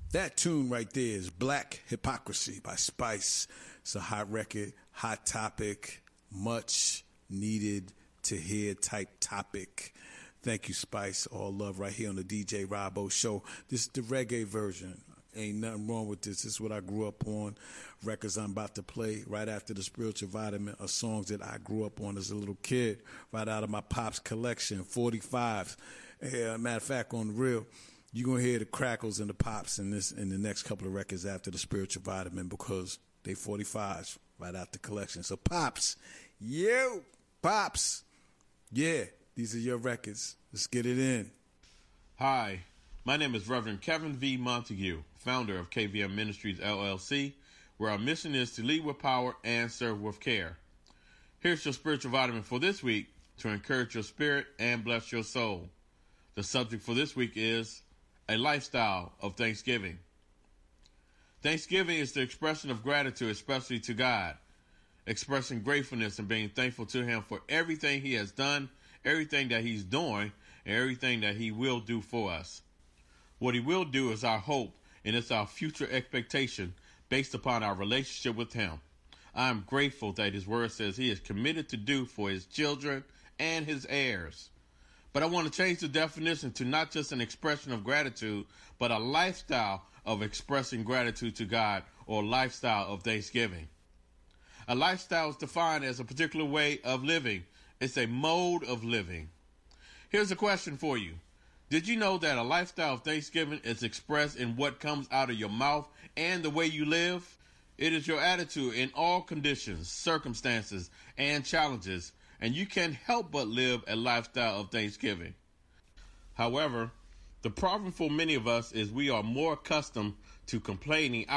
That tune right there is Black Hypocrisy by Spice. It's a hot record, hot topic, much needed to hear type topic. Thank you, Spice. All love right here on the DJ Robbo Show. This is the reggae version. Ain't nothing wrong with this. This is what I grew up on. Records I'm about to play right after the Spiritual Vitamin are songs that I grew up on as a little kid, right out of my pop's collection, 45s. Matter of fact, on the real, you're going to hear the crackles and the pops in the next couple of records after the Spiritual Vitamin because they 45s right out the collection. So pops, pops, yeah, these are your records. Let's get it in. Hi, my name is Reverend Kevin V. Montague, founder of KVM Ministries, LLC, where our mission is to lead with power and serve with care. Here's your spiritual vitamin for this week to encourage your spirit and bless your soul. The subject for this week is a lifestyle of thanksgiving. Thanksgiving is the expression of gratitude, especially to God, expressing gratefulness and being thankful to Him for everything He has done, everything that He's doing, and everything that He will do for us. What He will do is our hope, and it's our future expectation based upon our relationship with Him. I am grateful that His Word says He is committed to do for His children and His heirs. But I want to change the definition to not just an expression of gratitude, but a lifestyle of expressing gratitude to God, or lifestyle of thanksgiving. A lifestyle is defined as a particular way of living. It's a mode of living. Here's a question for you. Did you know that a lifestyle of thanksgiving is expressed in what comes out of your mouth and the way you live? It is your attitude in all conditions, circumstances, and challenges, and you can't help but live a lifestyle of thanksgiving. However, the problem for many of us is we are more accustomed to complaining